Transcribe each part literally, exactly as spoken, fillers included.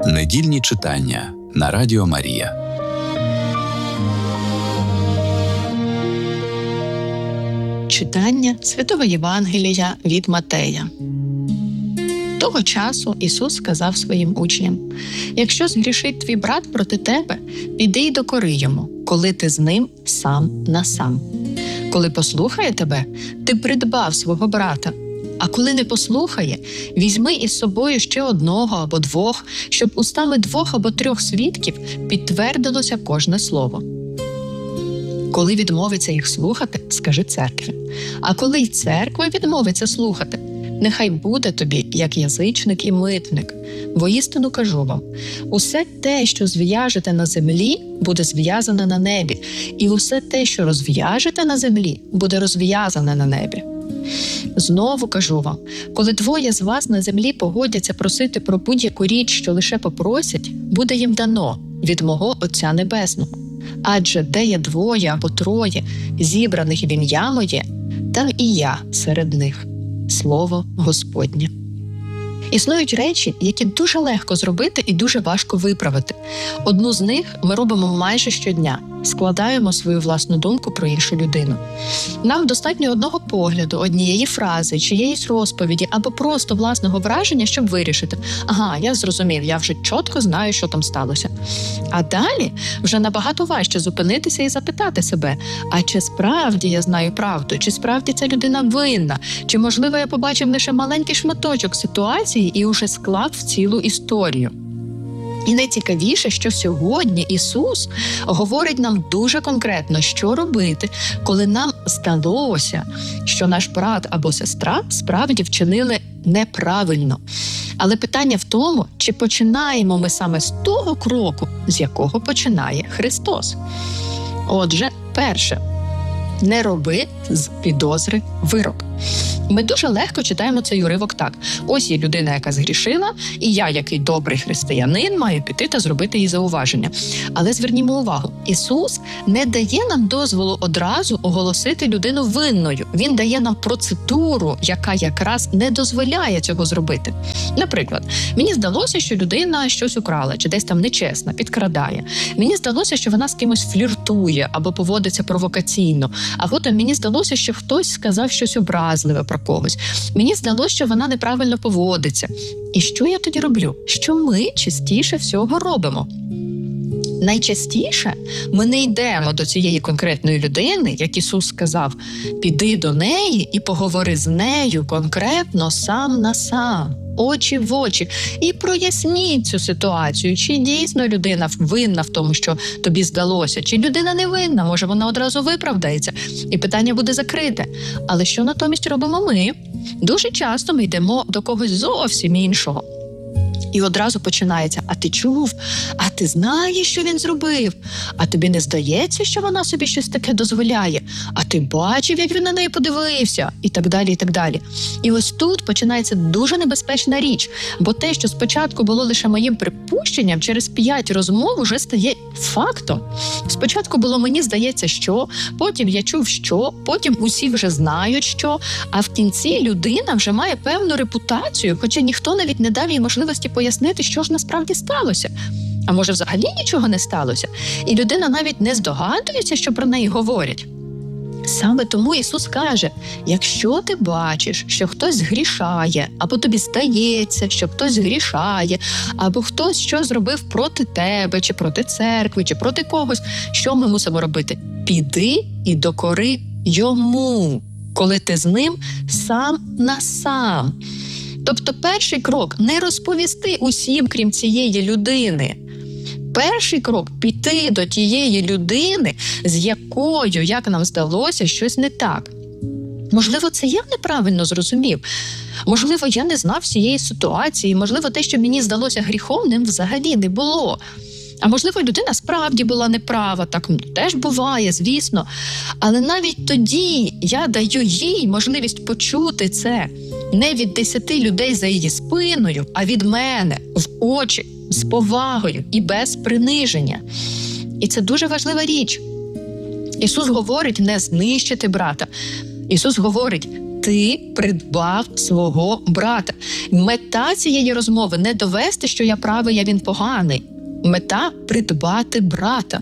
Недільні читання на Радіо Марія. Читання Святого Євангелія від Матея. Того часу Ісус сказав своїм учням: «Якщо згрішить твій брат проти тебе, піди й докори йому, коли ти з ним сам на сам. Коли послухає тебе, ти придбав свого брата. А коли не послухає, візьми із собою ще одного або двох, щоб устами двох або трьох свідків підтвердилося кожне слово. Коли відмовиться їх слухати, скажи церкві. А коли й церква відмовиться слухати, нехай буде тобі, як язичник і митник. Воістину кажу вам, усе те, що зв'яжете на землі, буде зв'язане на небі, і усе те, що розв'яжете на землі, буде розв'язане на небі. Знову кажу вам, коли двоє з вас на землі погодяться просити про будь-яку річ, що лише попросять, буде їм дано від мого Отця Небесного. Адже де є двоє або троє, зібраних в ім'я моє, там і я серед них». Слово Господнє. Існують речі, які дуже легко зробити і дуже важко виправити. Одну з них ми робимо майже щодня – складаємо свою власну думку про іншу людину. Нам достатньо одного погляду, однієї фрази, чиєїсь розповіді або просто власного враження, щоб вирішити: «Ага, я зрозумів, я вже чітко знаю, що там сталося». А далі вже набагато важче зупинитися і запитати себе: а чи справді я знаю правду? Чи справді ця людина винна? Чи, можливо, я побачив лише маленький шматочок ситуації і уже склав в цілу історію? І найцікавіше, що сьогодні Ісус говорить нам дуже конкретно, що робити, коли нам здалося, що наш брат або сестра справді вчинили неправильно. Але питання в тому, чи починаємо ми саме з того кроку, з якого починає Христос. Отже, перше. Не роби з підозри вирок. Ми дуже легко читаємо цей уривок так. Ось є людина, яка згрішила, і я, який добрий християнин, маю піти та зробити їй зауваження. Але звернімо увагу, Ісус не дає нам дозволу одразу оголосити людину винною. Він дає нам процедуру, яка якраз не дозволяє цього зробити. Наприклад, мені здалося, що людина щось украла, чи десь там нечесна, підкрадає. Мені здалося, що вона з кимось фліртує або поводиться провокаційно. А потім мені здалося, що хтось сказав щось образливе про когось. Мені здалося, що вона неправильно поводиться. І що я тоді роблю? Що ми частіше всього робимо? Найчастіше ми не йдемо до цієї конкретної людини, як Ісус сказав: «Піди до неї і поговори з нею конкретно сам на сам, очі в очі, і проясніть цю ситуацію, чи дійсно людина винна в тому, що тобі здалося, чи людина не винна, може вона одразу виправдається, і питання буде закрите». Але що натомість робимо ми? Дуже часто ми йдемо до когось зовсім іншого. І одразу починається: «А ти чув? А ти знаєш, що він зробив? А тобі не здається, що вона собі щось таке дозволяє? А ти бачив, як він на неї подивився?» І так далі, і так далі. І ось тут починається дуже небезпечна річ, бо те, що спочатку було лише моїм припущенням, через п'ять розмов уже стає фактом. Спочатку було «мені здається, що», потім я чув, що, потім усі вже знають, що, а в кінці людина вже має певну репутацію, хоча ніхто навіть не дав їй можливості пояснити, що ж насправді сталося. А може, взагалі нічого не сталося? І людина навіть не здогадується, що про неї говорять. Саме тому Ісус каже: якщо ти бачиш, що хтось згрішає, або тобі здається, що хтось згрішає, або хтось що зробив проти тебе, чи проти церкви, чи проти когось, що ми мусимо робити? Піди і докори йому, коли ти з ним сам на сам. Тобто перший крок – не розповісти усім, крім цієї людини. Перший крок – піти до тієї людини, з якою, як нам здалося, щось не так. Можливо, це я неправильно зрозумів. Можливо, я не знав всієї ситуації. Можливо, те, що мені здалося гріхом, ним взагалі не було. А можливо, людина справді була неправа, так теж буває, звісно. Але навіть тоді я даю їй можливість почути це не від десяти людей за її спиною, а від мене, в очі, з повагою і без приниження. І це дуже важлива річ. Ісус говорить не знищити брата. Ісус говорить: ти придбав свого брата. Мета цієї розмови не довести, що я правий, а він поганий. Мета – придбати брата.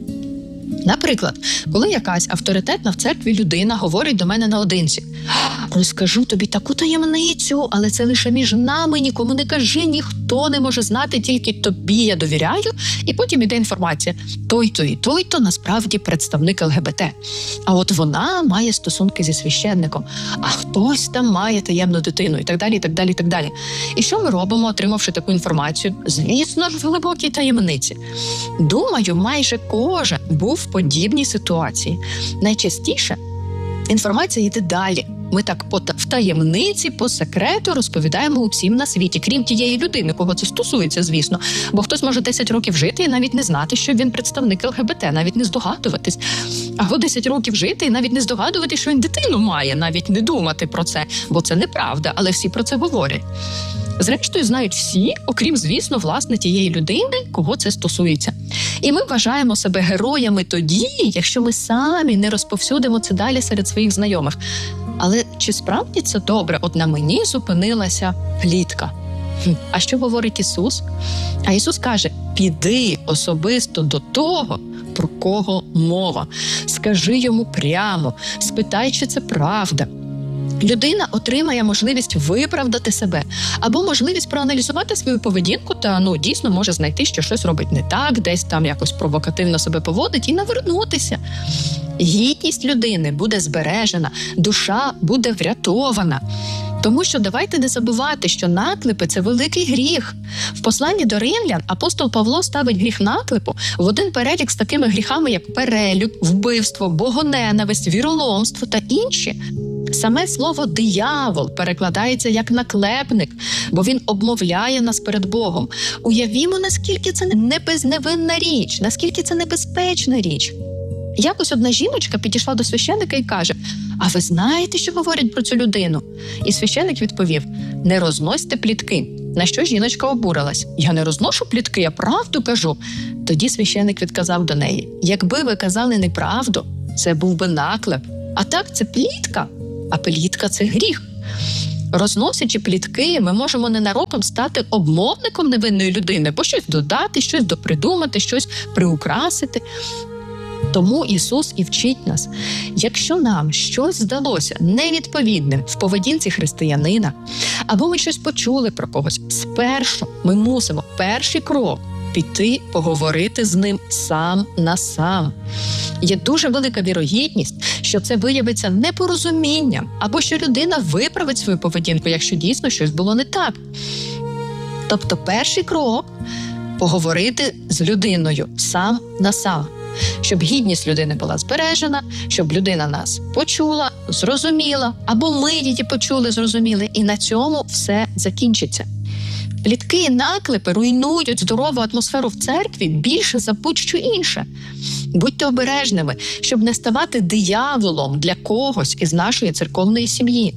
Наприклад, коли якась авторитетна в церкві людина говорить до мене наодинці: «Розкажу тобі таку таємницю, але це лише між нами, нікому не кажи, ніхто не може знати, тільки тобі я довіряю». І потім іде інформація: той-то і той-то насправді представник ЛГБТ. А от вона має стосунки зі священником, а хтось там має таємну дитину і так далі, і так далі, і так далі. І що ми робимо, отримавши таку інформацію? Звісно ж, в глибокій таємниці. Думаю, майже кожен був в подібній ситуації. Найчастіше інформація йде далі. Ми так по в таємниці, по секрету розповідаємо усім на світі, крім тієї людини, кого це стосується, звісно. Бо хтось може десять років жити і навіть не знати, що він представник ЛГБТ, навіть не здогадуватись. Або десять років жити і навіть не здогадуватись, що він дитину має, навіть не думати про це, бо це неправда, але всі про це говорять. Зрештою, знають всі, окрім, звісно, власне тієї людини, кого це стосується. І ми вважаємо себе героями тоді, якщо ми самі не розповсюдимо це далі серед своїх знайомих. Але чи справді це добре? От на мені зупинилася плітка. А що говорить Ісус? А Ісус каже: піди особисто до того, про кого мова. Скажи йому прямо, спитай, чи це правда. Людина отримає можливість виправдати себе або можливість проаналізувати свою поведінку та, ну, дійсно може знайти, що щось робить не так, десь там якось провокативно себе поводить і навернутися. Гідність людини буде збережена, душа буде врятована. Тому що давайте не забувати, що наклепи – це великий гріх. В посланні до римлян апостол Павло ставить гріх наклепу в один перелік з такими гріхами, як перелюб, вбивство, богоненависть, віроломство та інші. Саме слово «диявол» перекладається як наклепник, бо він обмовляє нас перед Богом. Уявімо, наскільки це не безневинна річ, наскільки це небезпечна річ. Якось одна жіночка підійшла до священика і каже: «А ви знаєте, що говорять про цю людину?» І священик відповів: «Не розносьте плітки». На що жіночка обурилась: «Я не розношу плітки, я правду кажу». Тоді священик відказав до неї: «Якби ви казали неправду, це був би наклеп. А так це плітка, а плітка – це гріх». Розносячи плітки, ми можемо ненароком стати обмовником невинної людини, бо щось додати, щось допридумати, щось приукрасити. Тому Ісус і вчить нас: якщо нам щось здалося невідповідним в поведінці християнина, або ми щось почули про когось, спершу ми мусимо перший крок – піти поговорити з ним сам на сам. Є дуже велика вірогідність, що це виявиться непорозумінням, або що людина виправить свою поведінку, якщо дійсно щось було не так. Тобто перший крок – поговорити з людиною сам на сам. Щоб гідність людини була збережена, щоб людина нас почула, зрозуміла, або ми її почули, зрозуміли, і на цьому все закінчиться. Плітки і наклепи руйнують здорову атмосферу в церкві більше за будь-що інше. Будьте обережними, щоб не ставати дияволом для когось із нашої церковної сім'ї.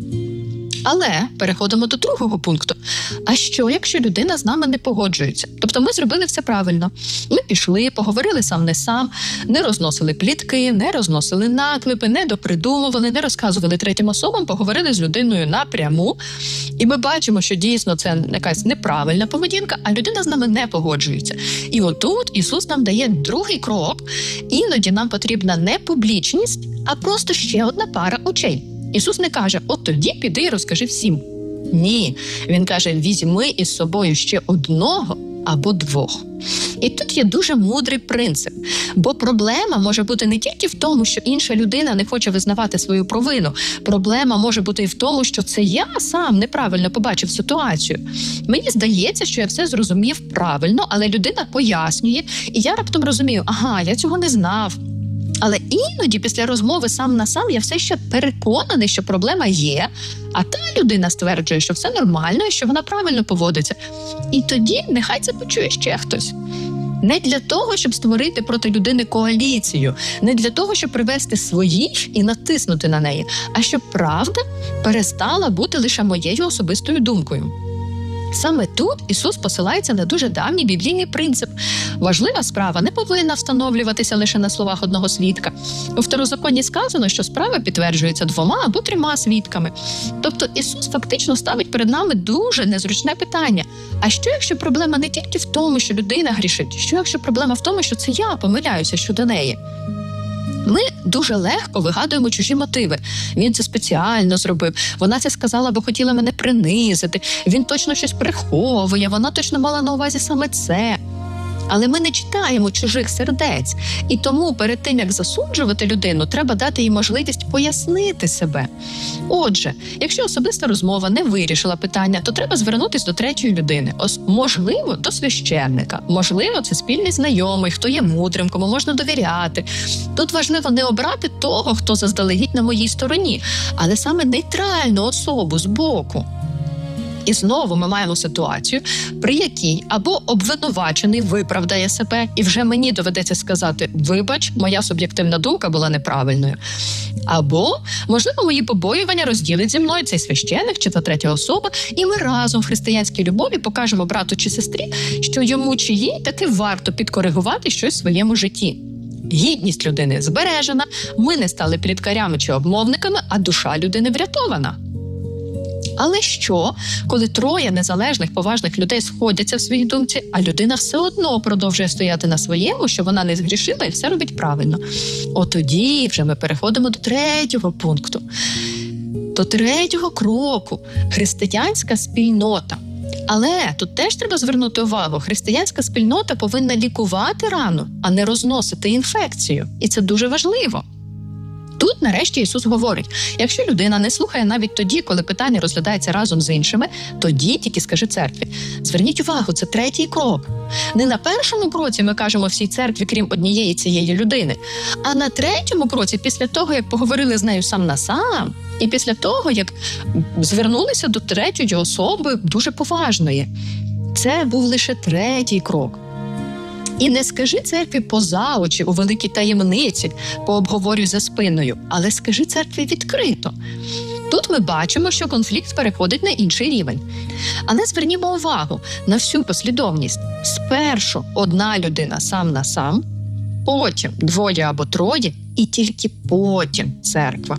Але переходимо до другого пункту. А що, якщо людина з нами не погоджується? Тобто ми зробили все правильно. Ми пішли, поговорили сам не сам, не розносили плітки, не розносили наклепи, не допридумували, не розказували третім особам, поговорили з людиною напряму. І ми бачимо, що дійсно це якась неправильна поведінка, а людина з нами не погоджується. І отут Ісус нам дає другий крок. Іноді нам потрібна не публічність, а просто ще одна пара очей. Ісус не каже: «От тоді піди і розкажи всім». Ні, Він каже: «Візьми із собою ще одного або двох». І тут є дуже мудрий принцип. Бо проблема може бути не тільки в тому, що інша людина не хоче визнавати свою провину. Проблема може бути і в тому, що це я сам неправильно побачив ситуацію. Мені здається, що я все зрозумів правильно, але людина пояснює, і я раптом розумію: ага, я цього не знав. Але іноді після розмови сам на сам я все ще переконаний, що проблема є, а та людина стверджує, що все нормально і що вона правильно поводиться. І тоді нехай це почує ще хтось. Не для того, щоб створити проти людини коаліцію, не для того, щоб привести своїх і натиснути на неї, а щоб правда перестала бути лише моєю особистою думкою. Саме тут Ісус посилається на дуже давній біблійний принцип. Важлива справа не повинна встановлюватися лише на словах одного свідка. У Второзаконні сказано, що справа підтверджується двома або трьома свідками. Тобто Ісус фактично ставить перед нами дуже незручне питання. А що, якщо проблема не тільки в тому, що людина грішить? Що, якщо проблема в тому, що це я помиляюся щодо неї? Ми дуже легко вигадуємо чужі мотиви. Він це спеціально зробив, вона це сказала, бо хотіла мене принизити, він точно щось приховує, вона точно мала на увазі саме це. Але ми не читаємо чужих сердець. І тому перед тим, як засуджувати людину, треба дати їй можливість пояснити себе. Отже, якщо особиста розмова не вирішила питання, то треба звернутися до третьої людини. Ось, можливо, до священника. Можливо, це спільний знайомий, хто є мудрим, кому можна довіряти. Тут важливо не обрати того, хто заздалегідь на моїй стороні, але саме нейтральну особу збоку. І знову ми маємо ситуацію, при якій або обвинувачений виправдає себе, і вже мені доведеться сказати «вибач, моя суб'єктивна думка була неправильною». Або, можливо, мої побоювання розділить зі мною цей священик чи та третя особа, і ми разом в християнській любові покажемо брату чи сестрі, що йому чи їй таки варто підкоригувати щось в своєму житті. Гідність людини збережена, ми не стали пліткарями чи обмовниками, а душа людини врятована. Але що, коли троє незалежних, поважних людей сходяться в своїй думці, а людина все одно продовжує стояти на своєму, що вона не згрішила і все робить правильно? От тоді вже ми переходимо до третього пункту, до третього кроку – християнська спільнота. Але тут теж треба звернути увагу, християнська спільнота повинна лікувати рану, а не розносити інфекцію. І це дуже важливо. Тут, нарешті, Ісус говорить, якщо людина не слухає навіть тоді, коли питання розглядається разом з іншими, тоді тільки скажи церкві. Зверніть увагу, це третій крок. Не на першому кроці ми кажемо всій церкві, крім однієї цієї людини, а на третьому кроці, після того, як поговорили з нею сам на сам, і після того, як звернулися до третьої особи дуже поважної. Це був лише третій крок. І не скажи церкві поза очі, у великій таємниці, пообговорюй за спиною, але скажи церкві відкрито. Тут ми бачимо, що конфлікт переходить на інший рівень. Але звернімо увагу на всю послідовність. Спершу одна людина сам на сам, потім двоє або троє, і тільки потім церква.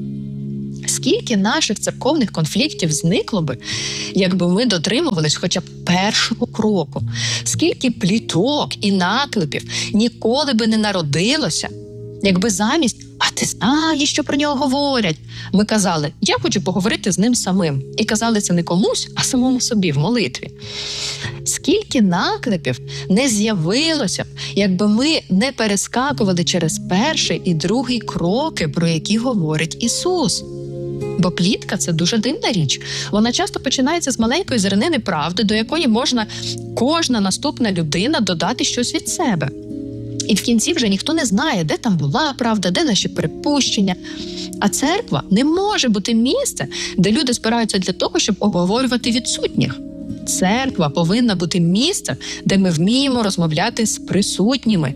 Скільки наших церковних конфліктів зникло би, якби ми дотримувались хоча б першого кроку? Скільки пліток і наклепів ніколи би не народилося, якби замість «а ти знаєш, що про нього говорять», ми казали «я хочу поговорити з ним самим». І казали це не комусь, а самому собі в молитві. Скільки наклепів не з'явилося б, якби ми не перескакували через перший і другий кроки, про які говорить Ісус. Бо плітка – це дуже дивна річ. Вона часто починається з маленької зернини правди, до якої можна кожна наступна людина додати щось від себе. І в кінці вже ніхто не знає, де там була правда, де наші припущення. А церква не може бути місце, де люди збираються для того, щоб обговорювати відсутніх. Церква повинна бути місцем, де ми вміємо розмовляти з присутніми.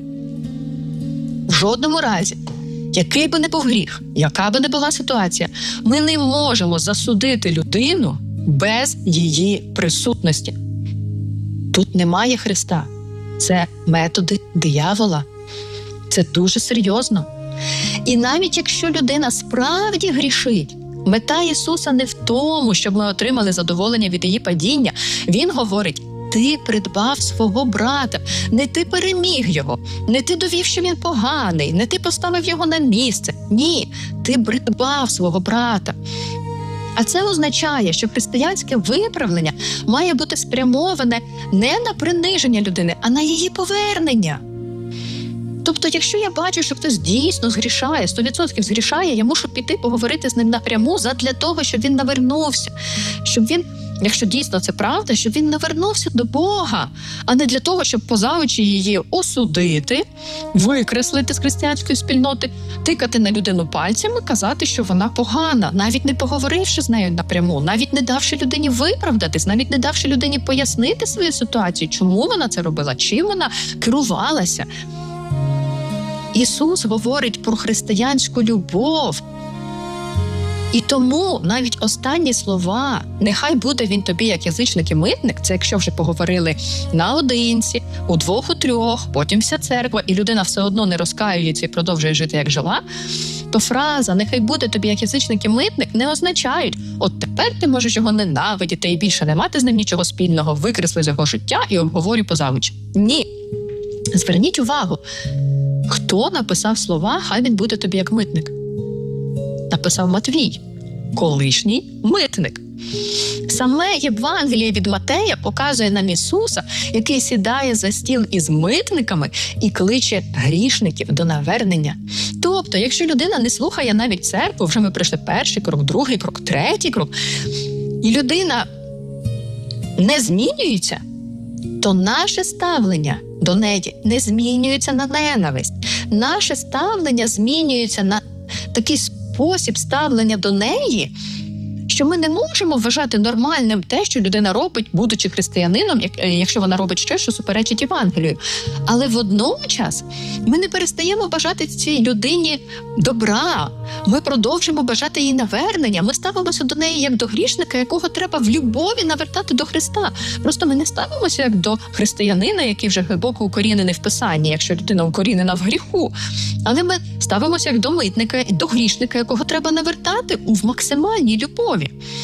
В жодному разі, який би не був гріх, яка би не була ситуація, ми не можемо засудити людину без її присутності. Тут немає Христа. Це методи диявола. Це дуже серйозно. І навіть якщо людина справді грішить, мета Ісуса не в тому, щоб ми отримали задоволення від її падіння. Він говорить: ти придбав свого брата, не ти переміг його, не ти довів, що він поганий, не ти поставив його на місце. Ні, ти придбав свого брата. А це означає, що християнське виправлення має бути спрямоване не на приниження людини, а на її повернення. Тобто, якщо я бачу, що хтось дійсно згрішає, сто відсотків згрішає, я мушу піти поговорити з ним напряму задля того, щоб він навернувся, щоб він, якщо дійсно це правда, щоб він навернувся до Бога, а не для того, щоб поза очі її осудити, викреслити з християнської спільноти, тикати на людину пальцями, казати, що вона погана, навіть не поговоривши з нею напряму, навіть не давши людині виправдатись, навіть не давши людині пояснити свою ситуацію, чому вона це робила, чим вона керувалася. Ісус говорить про християнську любов. І тому навіть останні слова «нехай буде він тобі як язичник і митник» – це якщо вже поговорили наодинці, у двох, у трьох, потім вся церква, і людина все одно не розкаюється і продовжує жити, як жила, то фраза «нехай буде тобі як язичник і митник» не означають «от тепер ти можеш його ненавидіти і більше не мати з ним нічого спільного, викресли з його життя і обговорю позавуч». Ні. Зверніть увагу, хто написав слова «хай він буде тобі як митник»? Написав Матвій, колишній митник. Саме Євангеліє від Матея показує нам Ісуса, який сідає за стіл із митниками і кличе грішників до навернення. Тобто, якщо людина не слухає навіть церкву, вже ми пройшли перший крок, другий крок, третій крок, і людина не змінюється, то наше ставлення до неї не змінюється на ненависть. Наше ставлення змінюється на такий спосіб ставлення до неї, що ми не можемо вважати нормальним те, що людина робить, будучи християнином, якщо вона робить щось, що суперечить Євангелію. Але водночас ми не перестаємо бажати цій людині добра. Ми продовжуємо бажати їй навернення. Ми ставимося до неї як до грішника, якого треба в любові навертати до Христа. Просто ми не ставимося як до християнина, який вже глибоко укорінений в Писанні, якщо людина укорінена в гріху. Але ми ставимося як до митника, до грішника, якого треба навертати в максимальній любові.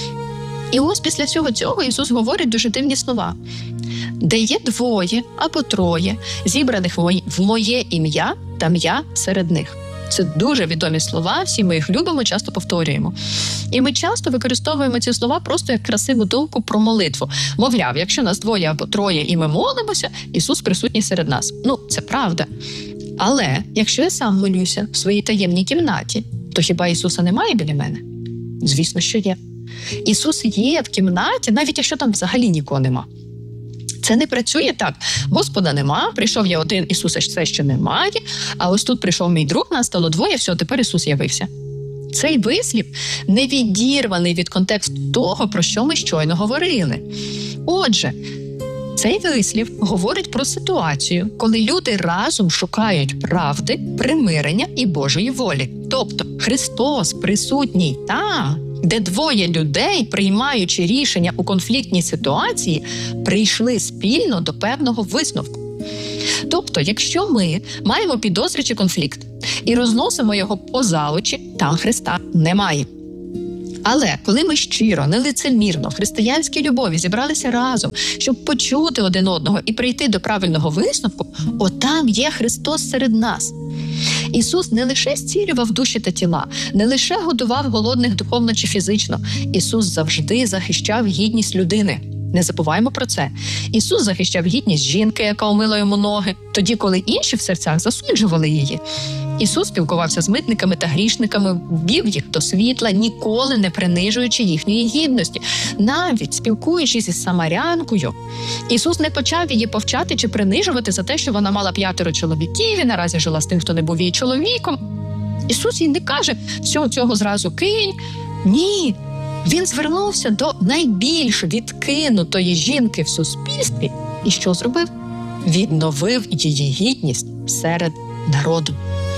І ось після всього цього Ісус говорить дуже дивні слова. «Де є двоє або троє, зібраних в моє ім'я, там я серед них». Це дуже відомі слова, всі ми їх любимо, часто повторюємо. І ми часто використовуємо ці слова просто як красиву думку про молитву. Мовляв, якщо нас двоє або троє і ми молимося, Ісус присутній серед нас. Ну, це правда. Але якщо я сам молюся в своїй таємній кімнаті, то хіба Ісуса немає біля мене? Звісно, що є. Ісус є в кімнаті, навіть якщо там взагалі нікого нема. Це не працює так. Господа нема, прийшов я один, Ісуса все ще немає, а ось тут прийшов мій друг, нас стало двоє, все, тепер Ісус явився. Цей вислів не відірваний від контексту того, про що ми щойно говорили. Отже, цей вислів говорить про ситуацію, коли люди разом шукають правди, примирення і Божої волі. Тобто Христос присутній там, де двоє людей, приймаючи рішення у конфліктній ситуації, прийшли спільно до певного висновку. Тобто, якщо ми маємо підозри чи конфлікт і розносимо його поза очі, там Христа немає. Але коли ми щиро, нелицемірно, в християнській любові зібралися разом, щоб почути один одного і прийти до правильного висновку, отам є Христос серед нас. Ісус не лише зцілював душі та тіла, не лише годував голодних духовно чи фізично. Ісус завжди захищав гідність людини. Не забуваємо про це. Ісус захищав гідність жінки, яка омила йому ноги, тоді, коли інші в серцях засуджували її. Ісус спілкувався з митниками та грішниками, вів їх до світла, ніколи не принижуючи їхньої гідності. Навіть спілкуючись із самарянкою, Ісус не почав її повчати чи принижувати за те, що вона мала п'ятеро чоловіків і наразі жила з тим, хто не був її чоловіком. Ісус їй не каже «всього цього зразу кинь». Ні, Він звернувся до найбільш відкинутої жінки в суспільстві і що зробив? Відновив її гідність серед народу.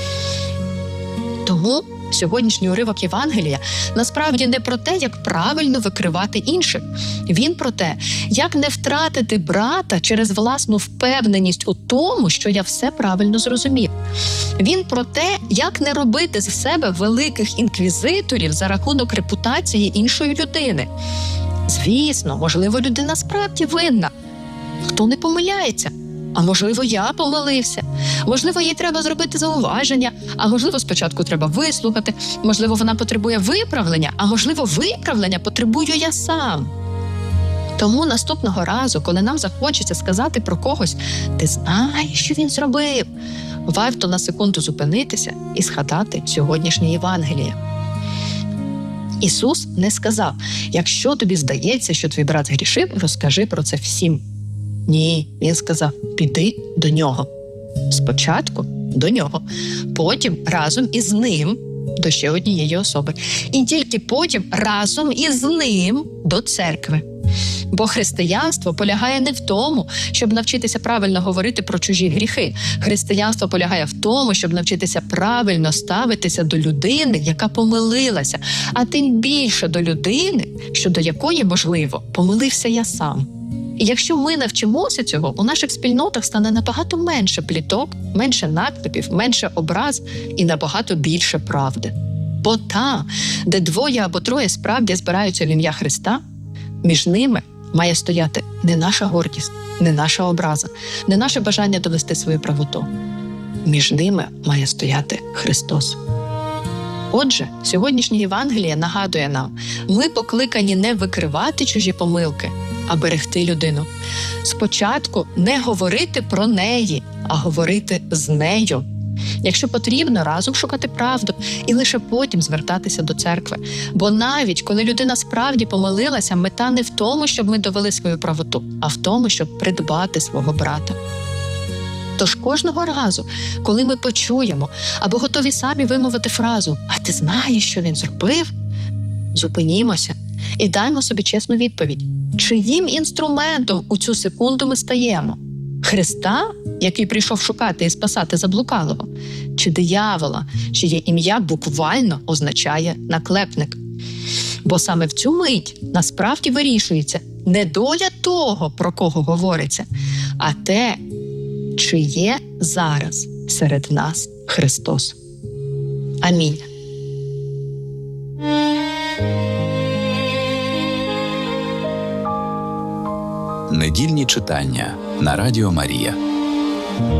Тому сьогоднішній уривок Євангелія насправді не про те, як правильно викривати інших. Він про те, як не втратити брата через власну впевненість у тому, що я все правильно зрозумів. Він про те, як не робити з себе великих інквізиторів за рахунок репутації іншої людини. Звісно, можливо, людина справді винна. Хто не помиляється? А можливо, я помилився. Можливо, їй треба зробити зауваження, а можливо, спочатку треба вислухати. Можливо, вона потребує виправлення, а можливо, виправлення потребую я сам. Тому наступного разу, коли нам захочеться сказати про когось «ти знаєш, що він зробив», варто на секунду зупинитися і згадати сьогоднішнє Євангеліє. Ісус не сказав «якщо тобі здається, що твій брат згрішив, розкажи про це всім». Ні, він сказав, піди до нього. Спочатку до нього, потім разом із ним до ще однієї особи. І тільки потім разом із ним до церкви. Бо християнство полягає не в тому, щоб навчитися правильно говорити про чужі гріхи. Християнство полягає в тому, щоб навчитися правильно ставитися до людини, яка помилилася, а тим більше до людини, щодо якої, можливо, помилився я сам. І якщо ми навчимося цього, у наших спільнотах стане набагато менше пліток, менше наклепів, менше образ і набагато більше правди. Бо там, де двоє або троє справді збираються в ім'я Христа, між ними має стояти не наша гордість, не наша образа, не наше бажання довести свою правоту. Між ними має стояти Христос. Отже, сьогоднішнє Євангеліє нагадує нам, ми покликані не викривати чужі помилки, а берегти людину. Спочатку не говорити про неї, а говорити з нею. Якщо потрібно, разом шукати правду і лише потім звертатися до церкви. Бо навіть коли людина справді помилилася, мета не в тому, щоб ми довели свою правоту, а в тому, щоб придбати свого брата. Тож кожного разу, коли ми почуємо або готові самі вимовити фразу «А ти знаєш, що він зробив?», зупинімося і даймо собі чесну відповідь. Чиїм інструментом у цю секунду ми стаємо? Христа, який прийшов шукати і спасати заблукалого? Чи диявола, чиє ім'я буквально означає «наклепник»? Бо саме в цю мить насправді вирішується не доля того, про кого говориться, а те, чи є зараз серед нас Христос. Амінь. Недільні читання на Радіо Марія.